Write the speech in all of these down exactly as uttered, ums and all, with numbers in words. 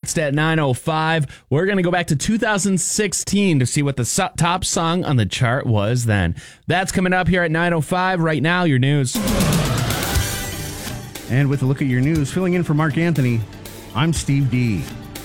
Next at nine oh five, we're going to go back to two thousand sixteen to see what the so- top song on the chart was then. That's coming up here at nine oh five. Right now, your news. And with a look at your news, filling in for Mark Anthony, I'm Steve D.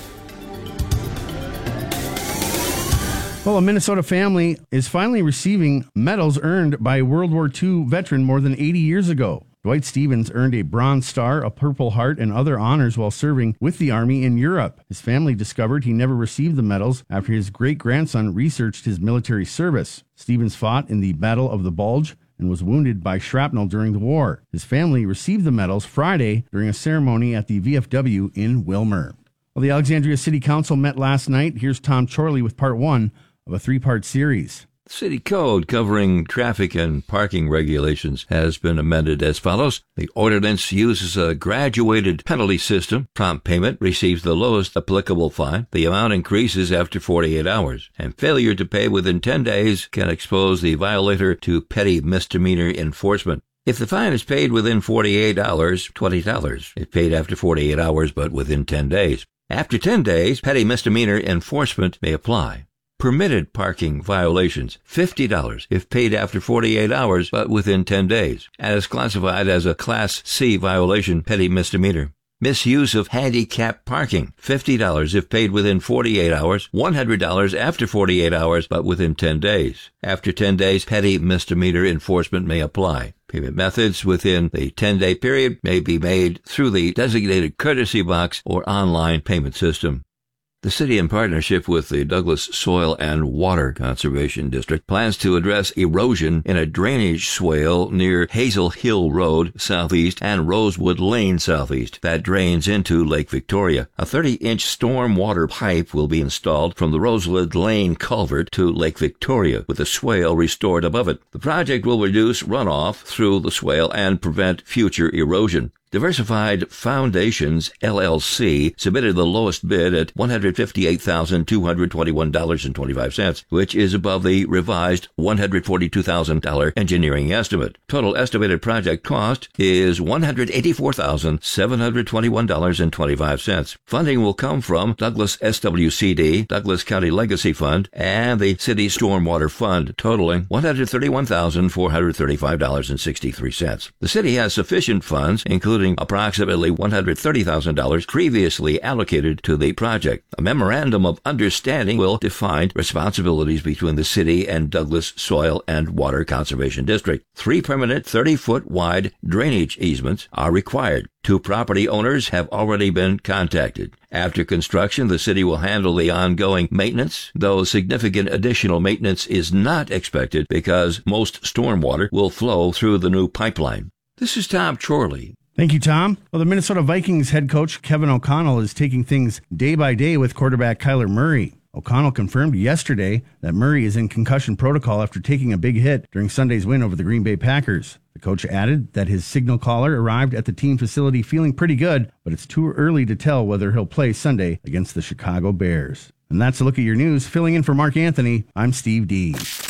Well, a Minnesota family is finally receiving medals earned by a World War Two veteran more than eighty years ago. Dwight Stevens earned a Bronze Star, a Purple Heart, and other honors while serving with the Army in Europe. His family discovered he never received the medals after his great-grandson researched his military service. Stevens fought in the Battle of the Bulge and was wounded by shrapnel during the war. His family received the medals Friday during a ceremony at the V F W in Wilmer. Well, the Alexandria City Council met last night. Here's Tom Chorley with part one of a three-part series. City code covering traffic and parking regulations has been amended as follows. The ordinance uses a graduated penalty system. Prompt payment receives the lowest applicable fine. The amount increases after forty-eight hours, and failure to pay within ten days can expose the violator to petty misdemeanor enforcement. If the fine is paid within forty-eight hours, twenty dollars. If paid after forty-eight hours but within ten days. After ten days, petty misdemeanor enforcement may apply. Permitted parking violations, fifty dollars if paid after forty-eight hours but within ten days, and is classified as a Class C violation, petty misdemeanor. Misuse of handicap parking, fifty dollars if paid within forty-eight hours, one hundred dollars after forty-eight hours but within ten days. After ten days, petty misdemeanor enforcement may apply. Payment methods within the ten-day period may be made through the designated courtesy box or online payment system. The city, in partnership with the Douglas Soil and Water Conservation District, plans to address erosion in a drainage swale near Hazel Hill Road southeast and Rosewood Lane southeast that drains into Lake Victoria. A thirty-inch storm water pipe will be installed from the Rosewood Lane culvert to Lake Victoria, with the swale restored above it. The project will reduce runoff through the swale and prevent future erosion. Diversified Foundations, L L C, submitted the lowest bid at one hundred fifty-eight thousand two hundred twenty-one dollars and twenty-five cents, which is above the revised one hundred forty-two thousand dollars engineering estimate. Total estimated project cost is one hundred eighty-four thousand seven hundred twenty-one dollars and twenty-five cents. Funding will come from Douglas S W C D, Douglas County Legacy Fund, and the City Stormwater Fund, totaling one hundred thirty-one thousand four hundred thirty-five dollars and sixty-three cents. The city has sufficient funds, including approximately one hundred thirty thousand dollars previously allocated to the project. A memorandum of understanding will define responsibilities between the city and Douglas Soil and Water Conservation District. Three permanent thirty-foot wide drainage easements are required. Two property owners have already been contacted. After construction, the city will handle the ongoing maintenance, though significant additional maintenance is not expected because most stormwater will flow through the new pipeline. This is Tom Chorley. Thank you, Tom. Well, the Minnesota Vikings head coach Kevin O'Connell is taking things day by day with quarterback Kyler Murray. O'Connell confirmed yesterday that Murray is in concussion protocol after taking a big hit during Sunday's win over the Green Bay Packers. The coach added that his signal caller arrived at the team facility feeling pretty good, but it's too early to tell whether he'll play Sunday against the Chicago Bears. And that's a look at your news. Filling in for Mark Anthony, I'm Steve D.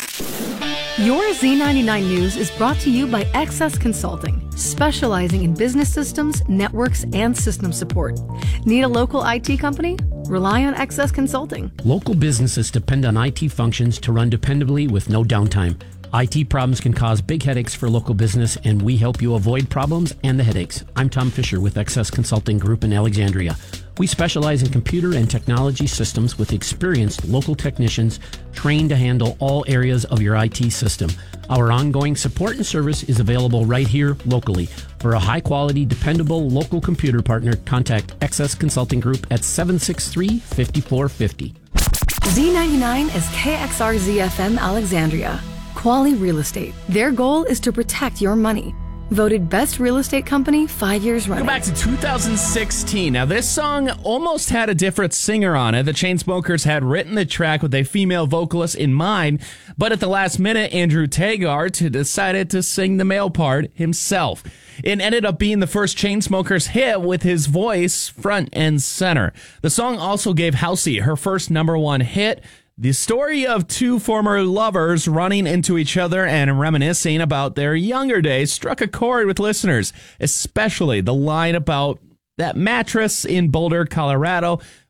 Your Z ninety-nine News is brought to you by Access Consulting, specializing in business systems, networks, and system support. Need a local I T company? Rely on Access Consulting. Local businesses depend on I T functions to run dependably with no downtime. I T problems can cause big headaches for local business, and we help you avoid problems and the headaches. I'm Tom Fisher with Access Consulting Group in Alexandria. We specialize in computer and technology systems with experienced local technicians trained to handle all areas of your I T system. Our ongoing support and service is available right here locally. For a high-quality, dependable local computer partner, contact Access Consulting Group at seven six three, five four five zero. Z ninety-nine is K X R Z F M Alexandria. Quality Real Estate. Their goal is to protect your money. Voted best real estate company five years running. Go back to two thousand sixteen. Now, this song almost had a different singer on it. The Chainsmokers had written the track with a female vocalist in mind, but at the last minute, Andrew Taggart decided to sing the male part himself. It ended up being the first Chainsmokers hit with his voice front and center. The song also gave Halsey her first number one hit. The story of two former lovers running into each other and reminiscing about their younger days struck a chord with listeners, especially the line about that mattress in Boulder, Colorado